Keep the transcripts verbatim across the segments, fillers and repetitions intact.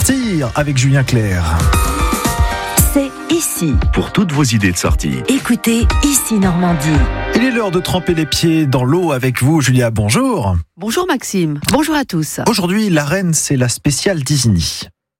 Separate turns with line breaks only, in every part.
sortir avec Julien Clerc.
C'est ici.
Pour toutes vos idées de sortie.
Écoutez Ici Normandie.
Il est l'heure de tremper les pieds dans l'eau avec vous, Julia. Bonjour.
Bonjour Maxime. Bonjour à tous.
Aujourd'hui, la reine, c'est la spéciale d'Isigny.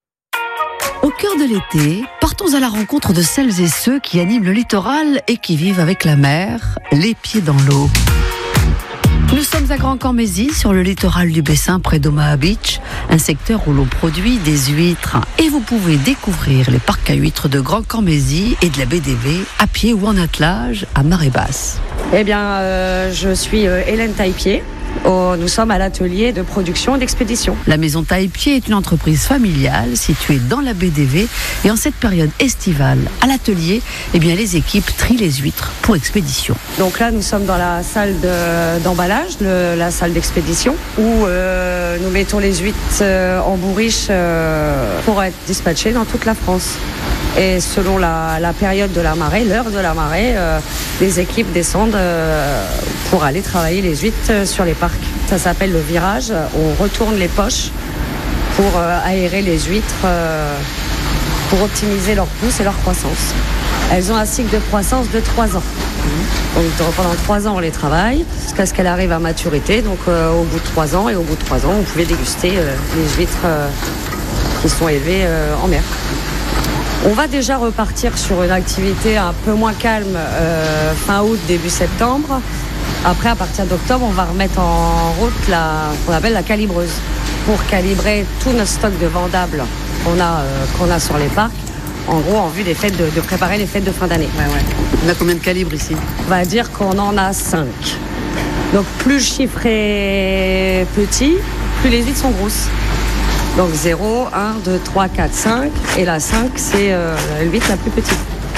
Au cœur de l'été, partons à la rencontre de celles et ceux qui animent le littoral et qui vivent avec la mer, les pieds dans l'eau. Nous sommes à Grand-Cambésis, sur le littoral du Bessin, près d'Omaha Beach, un secteur où l'on produit des huîtres. Et vous pouvez découvrir les parcs à huîtres de Grand-Cambésis et de la baie des V à pied ou en attelage à marée basse.
Eh bien, euh, je suis euh, Hélène Taillepied. Oh, nous sommes à l'atelier de production et d'expédition.
La maison Taillepied est une entreprise familiale située dans la baie des V. Et en cette période estivale, à l'atelier, eh bien, les équipes trient les huîtres pour expédition.
Donc là, nous sommes dans la salle de, d'emballage, le, la salle d'expédition, où euh, nous mettons les huîtres euh, en bourriche euh, pour être dispatchées dans toute la France. Et selon la, la période de la marée, l'heure de la marée, euh, les équipes descendent euh, pour aller travailler les huîtres sur les parcs. Ça s'appelle le virage. On retourne les poches pour euh, aérer les huîtres, euh, pour optimiser leur pousse et leur croissance. Elles ont un cycle de croissance de trois ans. Donc pendant trois ans, on les travaille jusqu'à ce qu'elles arrivent à maturité. Donc euh, au bout de trois ans et au bout de trois ans, vous pouvez déguster euh, les huîtres euh, qui sont élevées euh, en mer. On va déjà repartir sur une activité un peu moins calme euh, fin août, début septembre. Après, à partir d'octobre, on va remettre en route la, qu'on appelle la calibreuse pour calibrer tout notre stock de vendables qu'on a, euh, qu'on a sur les parcs. En gros, en vue des fêtes de, de préparer les fêtes de fin d'année.
Ouais, ouais. On a combien de calibres ici ?
On va dire qu'on en a cinq. Donc plus le chiffre est petit, plus les huîtres sont grosses. Donc zéro, un, deux, trois, quatre, cinq. Et la cinq, c'est euh, l'huître la plus petite.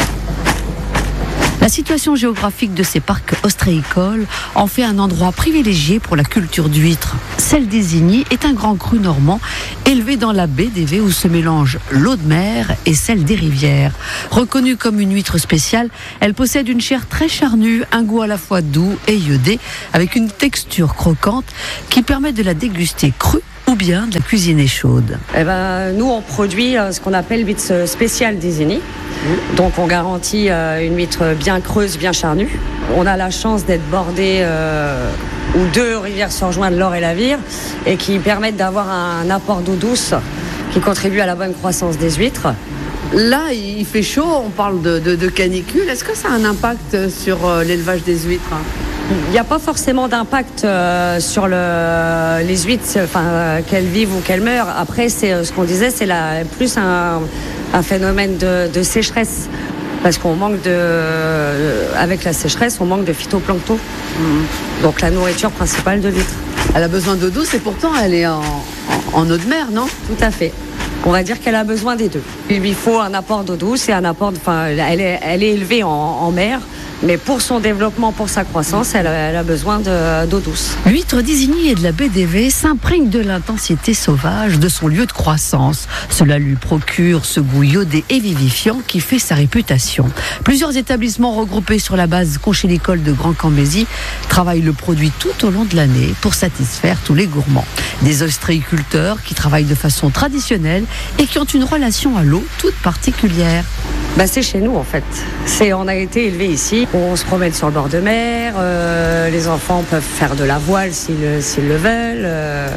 La situation géographique de ces parcs ostréicoles en fait un endroit privilégié pour la culture d'huîtres. Celle d'Isigny est un grand cru normand élevé dans la baie des V où se mélangent l'eau de mer et celle des rivières. Reconnue comme une huître spéciale, elle possède une chair très charnue, un goût à la fois doux et iodé, avec une texture croquante qui permet de la déguster crue ou bien de la cuisiner chaude.
Eh ben, nous, on produit euh, ce qu'on appelle l'huître spéciale d'Isigny. Mmh. Donc, on garantit euh, une huître bien creuse, bien charnue. On a la chance d'être bordé euh, où deux rivières se rejoignent, l'Or et la Vire, et qui permettent d'avoir un apport d'eau douce qui contribue à la bonne croissance des huîtres.
Là, il fait chaud, on parle de, de, de canicule. Est-ce que ça a un impact sur euh, l'élevage des huîtres ?
Il n'y a pas forcément d'impact euh, sur le, les huîtres, enfin, euh, qu'elles vivent ou qu'elles meurent. Après, c'est euh, ce qu'on disait, c'est la, plus un, un phénomène de, de sécheresse. Parce qu'on manque de... Euh, avec la sécheresse, on manque de phytoplancton. Mmh. Donc la nourriture principale de l'huître.
Elle a besoin d'eau douce et pourtant elle est en, en, en eau de mer, non ?
Tout à fait. On va dire qu'elle a besoin des deux. Il lui faut un apport d'eau douce et un apport... Enfin, elle est, elle est élevée en, en mer. Mais pour son développement, pour sa croissance, elle a, elle a besoin de, d'eau douce.
L'huître d'Isigny et de la baie des V s'imprègne de l'intensité sauvage de son lieu de croissance. Cela lui procure ce goût iodé et vivifiant qui fait sa réputation. Plusieurs établissements regroupés sur la base conchylicole de Grand-Cambésis travaillent le produit tout au long de l'année pour satisfaire tous les gourmands. Des ostréiculteurs qui travaillent de façon traditionnelle et qui ont une relation à l'eau toute particulière.
Bah, c'est chez nous en fait. C'est, on a été élevés ici. On se promène sur le bord de mer. Euh, les enfants peuvent faire de la voile s'ils, s'ils le veulent. Euh,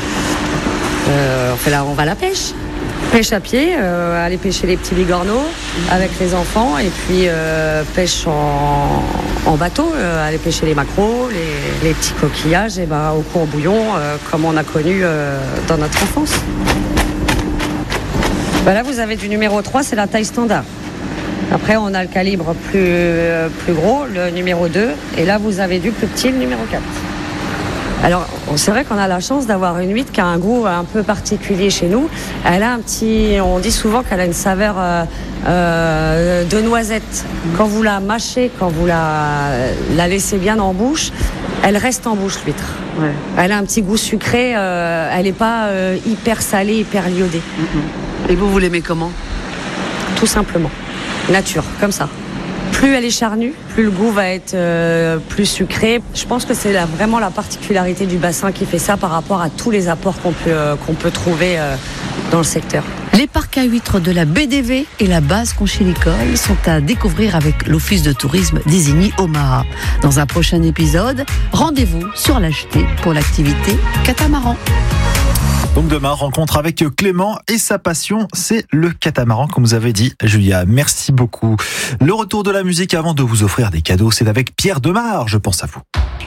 euh, on, fait la, on va à la pêche. Pêche à pied, euh, aller pêcher les petits bigorneaux avec les enfants. Et puis euh, pêche en, en bateau, euh, aller pêcher les maquereaux, les, les petits coquillages et ben, au court-bouillon, euh, comme on a connu euh, dans notre enfance. Ben là, vous avez du numéro trois, c'est la taille standard. Après, on a le calibre plus, euh, plus gros, le numéro deux. Et là, vous avez du plus petit, le numéro quatre. Alors, c'est vrai qu'on a la chance d'avoir une huître qui a un goût un peu particulier chez nous. Elle a un petit... On dit souvent qu'elle a une saveur euh, euh, de noisette. Quand vous la mâchez, quand vous la, la laissez bien en bouche, elle reste en bouche, l'huître. Ouais. Elle a un petit goût sucré. Euh, elle n'est pas euh, hyper salée, hyper iodée.
Et vous, vous l'aimez comment ?
Tout simplement. Nature, comme ça. plus elle est charnue, plus le goût va être euh, plus sucré. Je pense que c'est la, vraiment la particularité du bassin qui fait ça par rapport à tous les apports qu'on peut, euh, qu'on peut trouver euh, dans le secteur.
Les parcs à huîtres de la baie des V et la base conchylicole sont à découvrir avec l'Office de tourisme d'Isigny-Omaha. Dans un prochain épisode, rendez-vous sur l'Acheté pour l'activité catamaran.
Donc demain, rencontre avec Clément et sa passion, c'est le catamaran, comme vous avez dit, Julia. Merci beaucoup. Le retour de la musique avant de vous offrir des cadeaux, c'est avec Pierre Demar, je pense à vous.